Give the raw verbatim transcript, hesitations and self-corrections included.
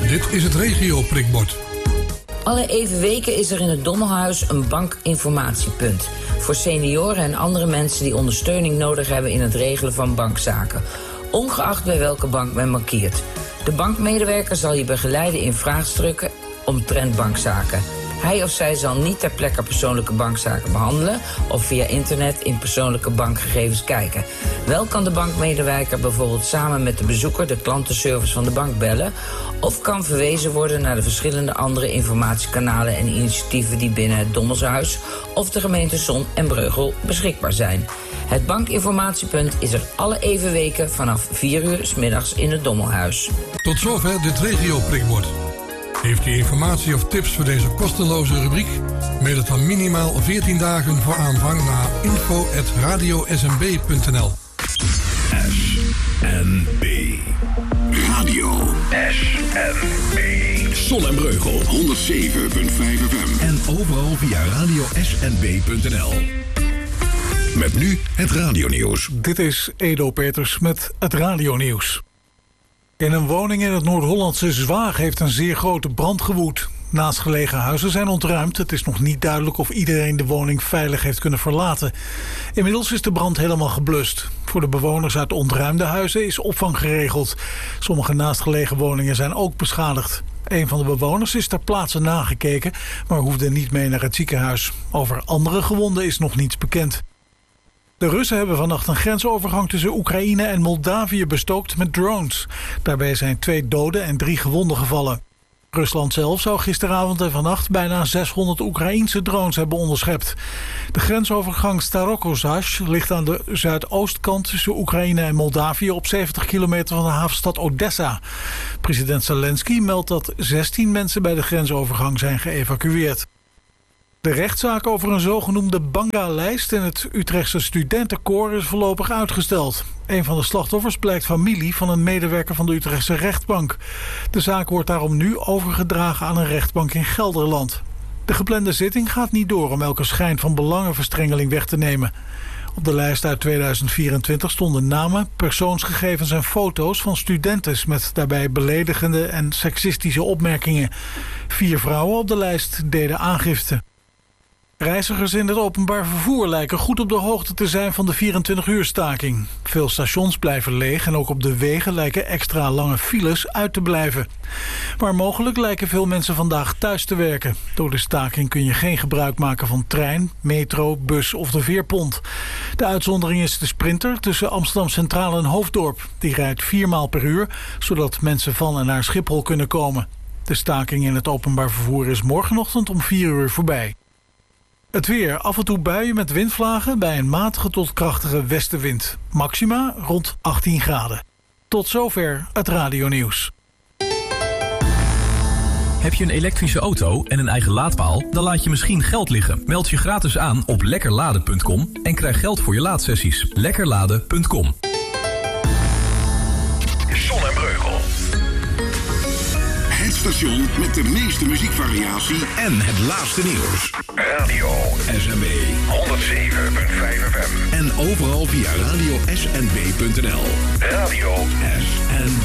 Dit is het regio-prikbord. Alle even weken is er in het Dommelhuis een bankinformatiepunt. Voor senioren en andere mensen die ondersteuning nodig hebben in het regelen van bankzaken. Ongeacht bij welke bank men markeert. De bankmedewerker zal je begeleiden in vraagstukken omtrent bankzaken. Hij of zij zal niet ter plekke persoonlijke bankzaken behandelen of via internet in persoonlijke bankgegevens kijken. Wel kan de bankmedewerker bijvoorbeeld samen met de bezoeker de klantenservice van de bank bellen of kan verwezen worden naar de verschillende andere informatiekanalen en initiatieven die binnen het Dommelshuis of de gemeente Zon en Breugel beschikbaar zijn. Het bankinformatiepunt is er alle even weken vanaf vier uur 's middags in het Dommelhuis. Tot zover dit regio-prikbord. Heeft u informatie of tips voor deze kosteloze rubriek? Mail het dan minimaal veertien dagen voor aanvang naar info at radio s m b punt n l. S N B Radio S N B Zon en Breugel honderdzeven komma vijf F M en overal via radio s n b punt n l. Met nu het radionieuws. Dit is Edo Peters met het radionieuws. In een woning in het Noord-Hollandse Zwaag heeft een zeer grote brand gewoed. Naastgelegen huizen zijn ontruimd. Het is nog niet duidelijk of iedereen de woning veilig heeft kunnen verlaten. Inmiddels is de brand helemaal geblust. Voor de bewoners uit ontruimde huizen is opvang geregeld. Sommige naastgelegen woningen zijn ook beschadigd. Een van de bewoners is ter plaatse nagekeken, maar hoefde niet mee naar het ziekenhuis. Over andere gewonden is nog niets bekend. De Russen hebben vannacht een grensovergang tussen Oekraïne en Moldavië bestookt met drones. Daarbij zijn twee doden en drie gewonden gevallen. Rusland zelf zou gisteravond en vannacht bijna zeshonderd Oekraïense drones hebben onderschept. De grensovergang Starokozhazh ligt aan de zuidoostkant tussen Oekraïne en Moldavië op zeventig kilometer van de havenstad Odessa. President Zelensky meldt dat zestien mensen bij de grensovergang zijn geëvacueerd. De rechtszaak over een zogenoemde Banga-lijst in het Utrechtse studentenkoor is voorlopig uitgesteld. Een van de slachtoffers blijkt familie van een medewerker van de Utrechtse rechtbank. De zaak wordt daarom nu overgedragen aan een rechtbank in Gelderland. De geplande zitting gaat niet door om elke schijn van belangenverstrengeling weg te nemen. Op de lijst uit tweeduizend vierentwintig stonden namen, persoonsgegevens en foto's van studenten met daarbij beledigende en seksistische opmerkingen. Vier vrouwen op de lijst deden aangifte. Reizigers in het openbaar vervoer lijken goed op de hoogte te zijn van de vierentwintig uur staking. Veel stations blijven leeg en ook op de wegen lijken extra lange files uit te blijven. Maar mogelijk lijken veel mensen vandaag thuis te werken. Door de staking kun je geen gebruik maken van trein, metro, bus of de veerpont. De uitzondering is de Sprinter tussen Amsterdam Centraal en Hoofddorp. Die rijdt vier maal per uur, zodat mensen van en naar Schiphol kunnen komen. De staking in het openbaar vervoer is morgenochtend om vier uur voorbij. Het weer, af en toe buien met windvlagen bij een matige tot krachtige westenwind. Maxima rond achttien graden. Tot zover het radionieuws. Heb je een elektrische auto en een eigen laadpaal? Dan laat je misschien geld liggen. Meld je gratis aan op lekkerladen punt com en krijg geld voor je laadsessies. lekkerladen punt com. Zon en Breugel. Het station met de meeste muziekvariatie en het laatste nieuws. Radio S N B honderdzeven komma vijf F M. En overal via radio s n b punt n l. Radio S N B.